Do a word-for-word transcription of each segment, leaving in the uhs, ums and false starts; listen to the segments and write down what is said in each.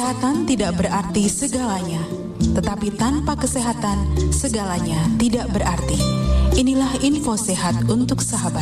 Kesehatan tidak berarti segalanya, tetapi tanpa kesehatan segalanya tidak berarti. Inilah info sehat untuk sahabat.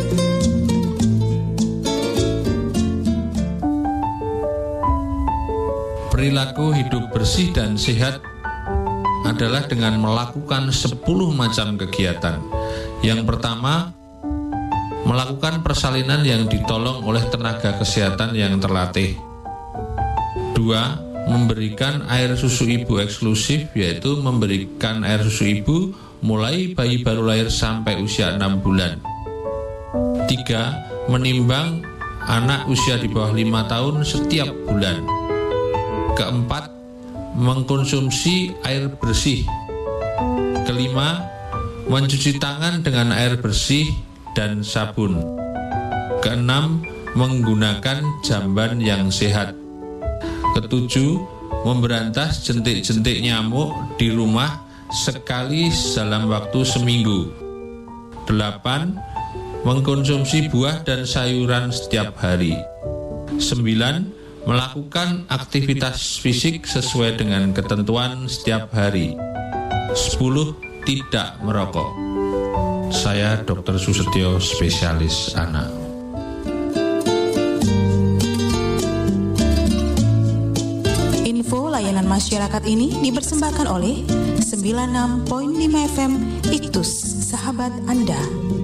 Perilaku hidup bersih dan sehat adalah dengan melakukan sepuluh macam kegiatan. Yang pertama, melakukan persalinan yang ditolong oleh tenaga kesehatan yang terlatih. Dua, memberikan air susu ibu eksklusif, yaitu memberikan air susu ibu mulai bayi baru lahir sampai usia enam bulan. Tiga, menimbang anak usia di bawah lima tahun setiap bulan. Keempat, mengkonsumsi air bersih. Kelima, mencuci tangan dengan air bersih dan sabun. Keenam, menggunakan jamban yang sehat. Ketujuh, memberantas jentik-jentik nyamuk di rumah sekali dalam waktu seminggu. Delapan, mengkonsumsi buah dan sayuran setiap hari. Sembilan, melakukan aktivitas fisik sesuai dengan ketentuan setiap hari. Sepuluh, tidak merokok. Saya dokter Susetyo, spesialis anak. Info layanan masyarakat ini dipersembahkan oleh sembilan puluh enam koma lima F M Iktus, sahabat Anda.